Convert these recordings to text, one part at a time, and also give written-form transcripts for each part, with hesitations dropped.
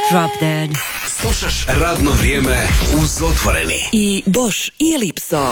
Drop Dead. Slušaš Radno vrijeme uz Otvoreni. I Bosch i Lipso.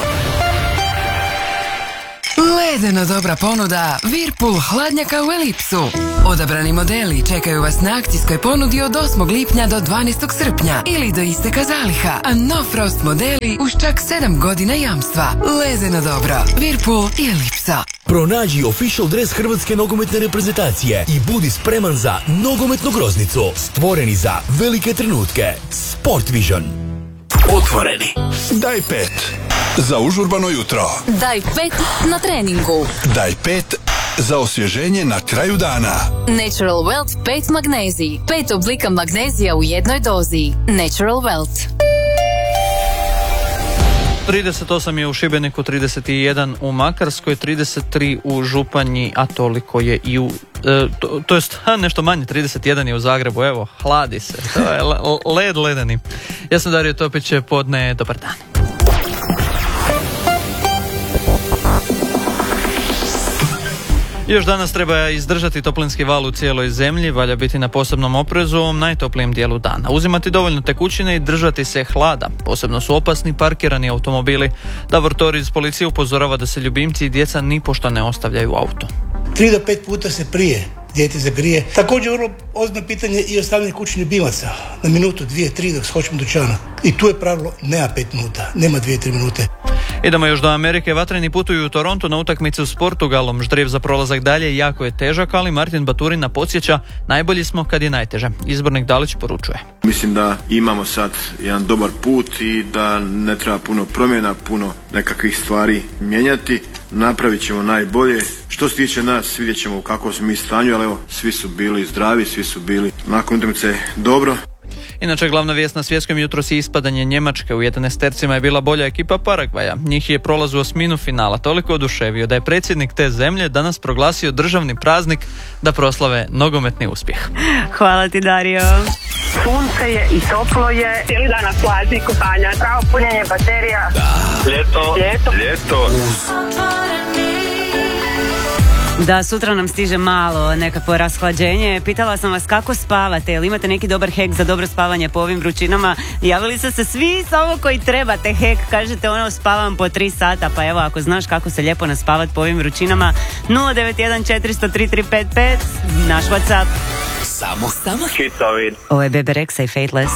Ledeno dobra ponuda Whirlpool hladnjaka u Elipsu. Odabrani modeli čekaju vas na akcijskoj ponudi od 8. lipnja do 12. srpnja ili do isteka zaliha, a no frost modeli uz čak 7 godina jamstva. Ledeno dobro Whirlpool i Elipsa. Pronađi official dres hrvatske nogometne reprezentacije i budi spreman za nogometnu groznicu. Stvoreni za velike trenutke. Sport Vision. Otvoreni. Daj 5 za užurbano jutro. Daj 5 na treningu. Daj 5 za osvježenje na kraju dana. Natural Wealth 5 magnezij. 5 oblika magnezija u jednoj dozi. Natural Wealth. 38 je u Šibeniku, 31 u Makarskoj, 33 u Županji, a toliko je i u... to jest nešto manje, 31 je u Zagrebu, evo, hladi se. To je led ledeni. Ja sam Dario Topić, podne, dobar dan. Još danas treba izdržati toplinski val u cijeloj zemlji, valja biti na posebnom oprezu u najtoplijem dijelu dana. Uzimati dovoljno tekućine i držati se hlada. Posebno su opasni parkirani automobili. Davor Tor iz policije upozorava da se ljubimci i djeca nipošto ne ostavljaju auto. 3 do 5 puta se prije dijete zagrije. Također vrlo ozbiljno pitanje i ostavljanje kućnih bilaca na minutu, 2, 3 dok skočimo dućana. I tu je pravilo, nema 5 minuta, nema 2-3 minute. Idemo još do Amerike. Vatreni putuju u Toronto na utakmicu s Portugalom. Ždrijev za prolazak dalje jako je težak, ali Martin Baturina podsjeća, najbolji smo kad je najteže. Izbornik Dalić poručuje. Mislim da imamo sad jedan dobar put i da ne treba puno promjena, puno nekakvih stvari mijenjati. Napravit ćemo najbolje. Što se tiče nas, vidjet ćemo u kakvom smo mi stanju, ali evo, svi su bili zdravi, svi su bili nakon utakmice dobro. Inače, glavna vijest na svjetskom jutros je ispadanje Njemačke. U 11 je bila bolja ekipa Paragvaja. Njih je prolaz u osminu finala toliko oduševio da je predsjednik te zemlje danas proglasio državni praznik da proslave nogometni uspjeh. Hvala ti, Dario. Sunce je i toplo je. Cijeli dan na plaži, kupanja, pravo punjenje baterija. Ljeto. Da, sutra nam stiže malo nekakvo rashlađenje. Pitala sam vas kako spavate, jel imate neki dobar hek za dobro spavanje po ovim vrućinama? Javili su se svi samo koji trebate hek. Kažete spavam po 3 sata, pa evo ako znaš kako se lijepo naspavat po ovim vrućinama, 091 400 3355, naš WhatsApp. Samo hitovi. Ovo je Bebe Rexha i Fateless.